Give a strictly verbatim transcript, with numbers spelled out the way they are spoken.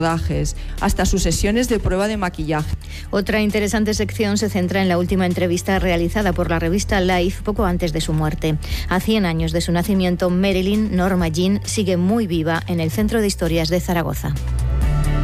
hasta sus sesiones de prueba de maquillaje. Otra interesante sección se centra en la última entrevista realizada por la revista Life poco antes de su muerte. A cien años de su nacimiento, Marilyn Norma Jean sigue muy viva en el Centro de Historias de Zaragoza.